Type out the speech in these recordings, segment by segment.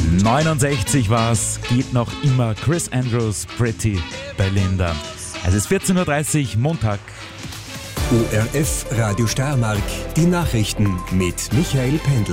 69 war's, geht noch immer Chris Andrews, Pretty Belinda. Es ist 14.30 Uhr, Montag. ORF Radio Steiermark, die Nachrichten mit Michael Pendl.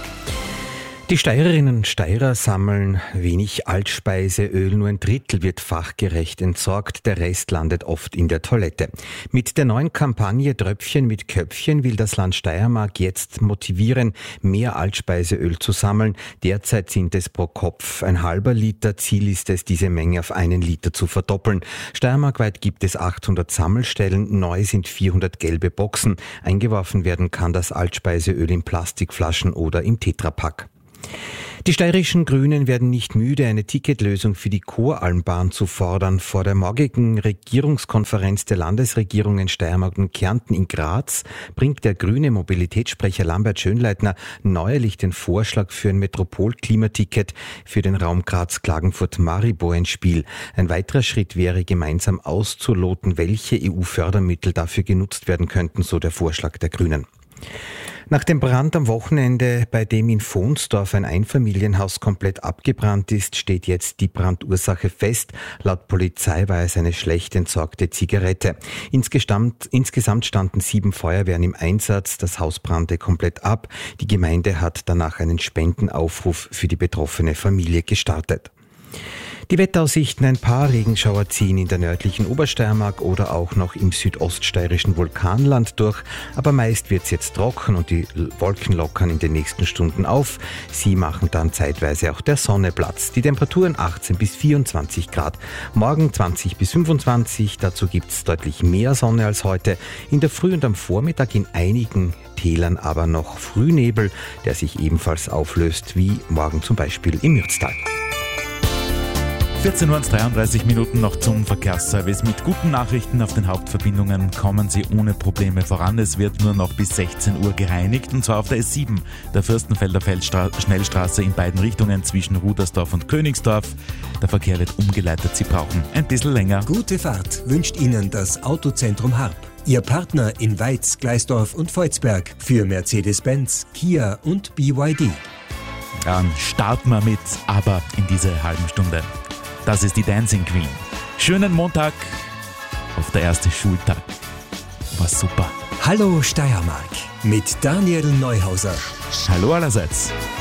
Die Steirerinnen und Steirer sammeln wenig Altspeiseöl, nur ein Drittel wird fachgerecht entsorgt, der Rest landet oft in der Toilette. Mit der neuen Kampagne Tröpfchen mit Köpfchen will das Land Steiermark jetzt motivieren, mehr Altspeiseöl zu sammeln. Derzeit sind es pro Kopf ein halber Liter, Ziel ist es, diese Menge auf 1 Liter zu verdoppeln. Steiermarkweit gibt es 800 Sammelstellen, neu sind 400 gelbe Boxen. Eingeworfen werden kann das Altspeiseöl in Plastikflaschen oder im Tetrapack. Die steirischen Grünen werden nicht müde, eine Ticketlösung für die Kuralmbahn zu fordern. Vor der morgigen Regierungskonferenz der Landesregierungen Steiermark und Kärnten in Graz bringt der grüne Mobilitätssprecher Lambert Schönleitner neuerlich den Vorschlag für ein Metropol-Klimaticket für den Raum Graz-Klagenfurt-Maribor ins Spiel. Ein weiterer Schritt wäre, gemeinsam auszuloten, welche EU-Fördermittel dafür genutzt werden könnten, so der Vorschlag der Grünen. Nach dem Brand am Wochenende, bei dem in Vonsdorf ein Einfamilienhaus komplett abgebrannt ist, steht jetzt die Brandursache fest. Laut Polizei war es eine schlecht entsorgte Zigarette. Insgesamt standen 7 Feuerwehren im Einsatz. Das Haus brannte komplett ab. Die Gemeinde hat danach einen Spendenaufruf für die betroffene Familie gestartet. Die Wetteraussichten: ein paar Regenschauer ziehen in der nördlichen Obersteiermark oder auch noch im südoststeirischen Vulkanland durch. Aber meist wird's jetzt trocken und die Wolken lockern in den nächsten Stunden auf. Sie machen dann zeitweise auch der Sonne Platz. Die Temperaturen 18 bis 24 Grad. Morgen 20 bis 25. Dazu gibt's deutlich mehr Sonne als heute. In der Früh und am Vormittag in einigen Tälern aber noch Frühnebel, der sich ebenfalls auflöst, wie morgen zum Beispiel im Mürztal. 14:33 Uhr noch zum Verkehrsservice. Mit guten Nachrichten: auf den Hauptverbindungen kommen Sie ohne Probleme voran. Es wird nur noch bis 16 Uhr gereinigt, und zwar auf der S7, der Fürstenfelder Schnellstraße in beiden Richtungen zwischen Rudersdorf und Königsdorf. Der Verkehr wird umgeleitet, Sie brauchen ein bisschen länger. Gute Fahrt wünscht Ihnen das Autozentrum Harp. Ihr Partner in Weiz, Gleisdorf und Volzberg für Mercedes-Benz, Kia und BYD. Dann starten wir mit ABBA in diese halben Stunde. Das ist die Dancing Queen. Schönen Montag auf der ersten Schultag. War super. Hallo Steiermark mit Daniel Neuhauser. Hallo allerseits.